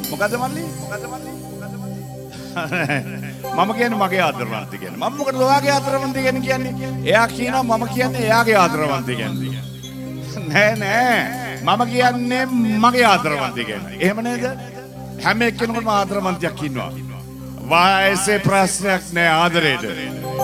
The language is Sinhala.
මොකද මල්ලි? මම කියන්නේ මගේ ආදරවන්තය කියන්නේ. මම මොකටද ඔයාගේ ආදරවන්තය කියන්නේ? එයා කියනවා මම කියන්නේ එයාගේ ආදරවන්තය කියන්නේ. නෑ මම කියන්නේ මගේ ආදරවන්තය කියන්නේ. එහෙම නේද? හැම එක්කෙනෙකුටම ආදරවන්තයෙක් ඉන්නවා. වයසේ ප්‍රශ්නයක් නෑ ආදරේට.